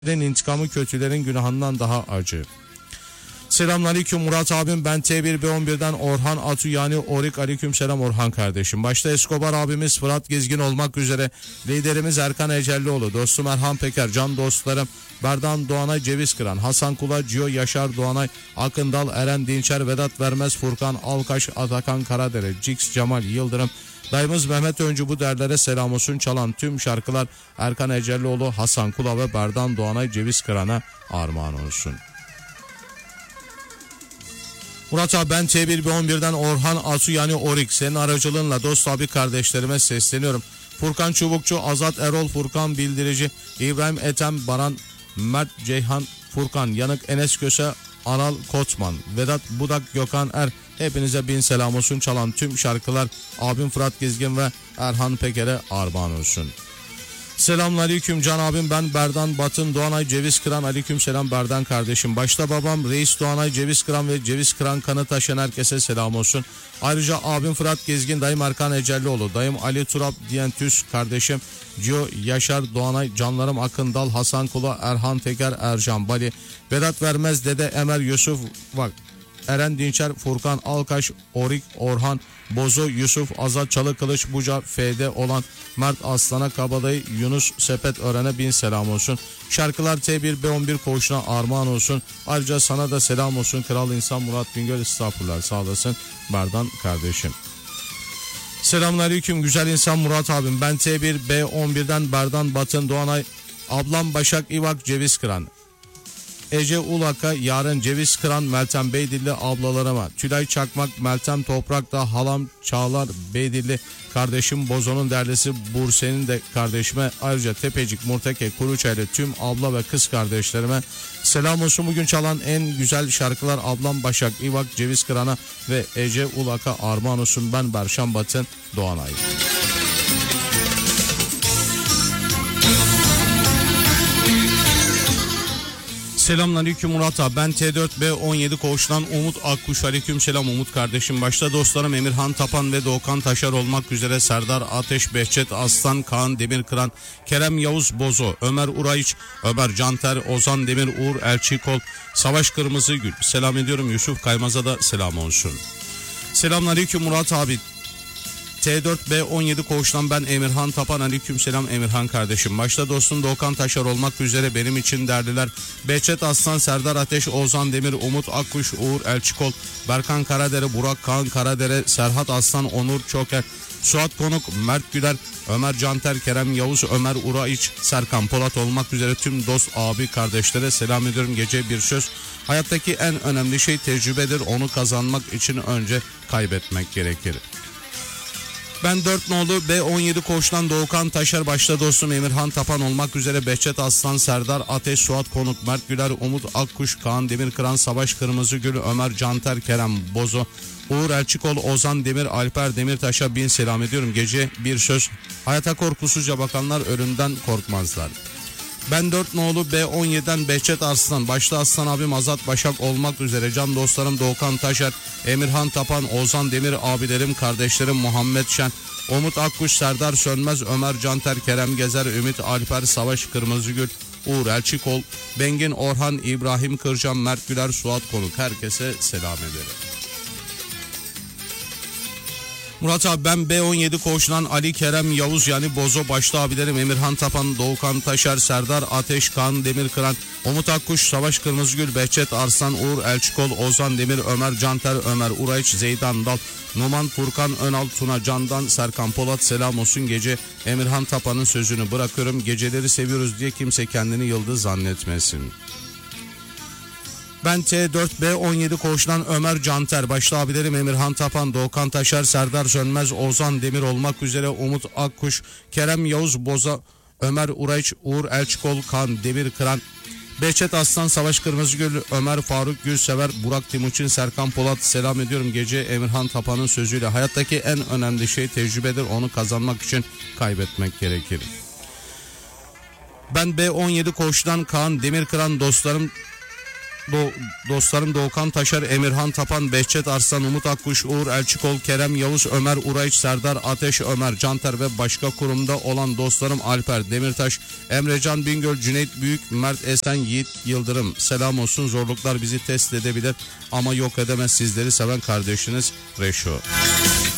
intikamı kötülerin günahından daha acı. Selamünaleyküm Murat abim, ben T1B11'den Orhan Atu yani Orik. Aleyküm selam Orhan kardeşim. Başta Escobar abimiz, Fırat Gezgin olmak üzere liderimiz Erkan Ecellioğlu, dostum Erhan Peker, can dostlarım Berdan Doğanay, Ceviz Kıran, Hasan Kula, Cio Yaşar Doğanay, Akındal, Eren Dinçer, Vedat Vermez, Furkan Alkaş, Atakan Karadere, Cix Cemal Yıldırım, dayımız Mehmet Öncü, bu derlere selam olsun. Çalan tüm şarkılar Erkan Ecellioğlu, Hasan Kula ve Berdan Doğanay, Ceviz Kıran'a armağan olsun. Murat abi, ben T1B11'den Orhan Atu yani Orik, senin aracılığınla dost abi kardeşlerime sesleniyorum. Furkan Çubukçu, Azat Erol, Furkan Bildirici, İbrahim Ethem, Baran, Mert Ceyhan, Furkan Yanık, Enes Köse, Anal Kotman, Vedat Budak, Gökhan Er, hepinize bin selam olsun. Çalan tüm şarkılar abim Fırat Gezgin ve Erhan Peker'e armağan olsun. Selamünaleyküm can abim, ben Berdan Batın Doğanay, Ceviz Kıran. Aleyküm selam Berdan kardeşim. Başta babam Reis Doğanay, Ceviz Kıran ve Ceviz Kıran kanı taşıyan herkese selam olsun. Ayrıca abim Fırat Gezgin, dayım Erkan Ecellioğlu, dayım Ali Turap diyen Tüs kardeşim Cio Yaşar Doğanay, canlarım Akındal, Hasan Kula, Erhan Teker, Ercan Bali, Vedat Vermez, Dede Emer, Yusuf Vak, Eren Dinçer, Furkan Alkaş, Orik, Orhan Bozo, Yusuf Azat Çalıkılıç, Buca F'de olan Mert Aslan'a, Kabadayı Yunus Sepet Ören'e bin selam olsun. Şarkılar T1B11 koğuşuna armağan olsun. Ayrıca sana da selam olsun kral insan Murat Bingöl, estağfurullah, sağ olasın Berdan kardeşim. Selamünaleyküm güzel insan Murat abim, ben T1B11'den Berdan Batın Doğanay, ablam Başak İvak, Ceviz Kıran, Ece Ulak'a, Yarın Ceviz Kıran, Meltem Beydilli ablalarıma, Tülay Çakmak, Meltem Toprak'ta, halam Çağlar Beydilli, kardeşim Bozo'nun derlisi Burse'nin de kardeşime, ayrıca Tepecik, Murteke, Kuruçaylı tüm abla ve kız kardeşlerime selam olsun. Bugün çalan en güzel şarkılar ablam Başak İvak, Ceviz Kıran'a ve Ece Ulak'a armağan olsun. Ben Berşan Batın Doğanay. Selamünaleyküm Murat abi, ben T4B17 koğuştan Umut Akkuş. Aleyküm selam Umut kardeşim. Başta dostlarım Emirhan Tapan ve Doğukan Taşar olmak üzere Serdar Ateş, Behçet Aslan, Kaan Demirkıran, Kerem Yavuz Bozo, Ömer Urayç, Ömer Canter, Ozan Demir, Uğur Elçikol, Savaş Kırmızıgül selam ediyorum. Yusuf Kaymaz'a da selam olsun. Selamünaleyküm Murat abi, T4B17 koğuştan ben Emirhan Tapan. Aleykümselam Emirhan kardeşim. Başta dostum Doğukan Taşar olmak üzere benim için derdiler Behçet Aslan, Serdar Ateş, Ozan Demir, Umut Akkuş, Uğur Elçikol, Berkan Karadere, Burak Kaan Karadere, Serhat Aslan, Onur Çoker, Suat Konuk, Mert Güler, Ömer Canter, Kerem Yavuz, Ömer Uraiç, Serkan Polat olmak üzere tüm dost abi kardeşlere selam ediyorum. Gece bir söz, hayattaki en önemli şey tecrübedir, onu kazanmak için önce kaybetmek gerekir. Ben 4 nolu B17 koğuştan Doğukan Taşar, başta dostum Emirhan Tapan olmak üzere Behçet Aslan, Serdar Ateş, Suat Konuk, Mert Güler, Umut Akkuş, Kaan Demirkıran, Savaş Kırmızıgül, Ömer Canter, Kerem Bozo, Uğur Elçikol, Ozan Demir, Alper Demirtaş'a bin selam ediyorum. Gece bir söz, hayata korkusuzca bakanlar ölümden korkmazlar. Ben 4 nolu B17'den Behçet Arslan, başta Aslan abim Azat Başak olmak üzere can dostlarım Doğukan Taşer, Emirhan Tapan, Ozan Demir abilerim, kardeşlerim Muhammed Şen, Umut Akkuş, Serdar Sönmez, Ömer Canter, Kerem Gezer, Ümit Alper, Savaş Kırmızıgül, Uğur Elçikol, Bengin Orhan, İbrahim Kırcan, Mert Güler, Suat Konuk, herkese selam ederim. Murat abi, ben B17 koğuşundan Ali Kerem Yavuz yani Bozo, başta abilerim Emirhan Tapan, Doğukan Taşar, Serdar Ateş, Kaan Demirkıran, Umut Akkuş, Savaş Kırmızıgül, Behçet Arslan, Uğur Elçikol, Ozan Demir, Ömer Canter, Ömer Urayç, Zeydan Dal, Numan Furkan Önal, Tuna Candan, Serkan Polat selam olsun. Gece Emirhan Tapan'ın sözünü bırakıyorum. Geceleri seviyoruz diye kimse kendini yıldız zannetmesin. Ben T4B17 koğuştan Ömer Canter, başta abilerim Emirhan Tapan, Doğukan Taşar, Serdar Sönmez, Ozan Demir olmak üzere Umut Akkuş, Kerem Yavuz Boza, Ömer Urayç, Uğur Elçikol, Kaan Demirkıran, Behçet Aslan, Savaş Kırmızıgül, Ömer Faruk Gülsever, Burak Timuçin, Serkan Polat selam ediyorum. Gece Emirhan Tapan'ın sözüyle hayattaki en önemli şey tecrübedir, onu kazanmak için kaybetmek gerekir. Ben B17 koğuştan Kaan Demirkıran, dostlarım Dostlarım Doğukan Taşar, Emirhan Tapan, Behçet Arslan, Umut Akkuş, Uğur Elçikol, Kerem Yavuz, Ömer Urayç, Serdar Ateş, Ömer Canter ve başka kurumda olan dostlarım Alper Demirtaş, Emrecan Bingöl, Cüneyt Büyük, Mert Esen, Yiğit Yıldırım. Selam olsun. Zorluklar bizi test edebilir ama yok edemez. Sizleri seven kardeşiniz Reşo.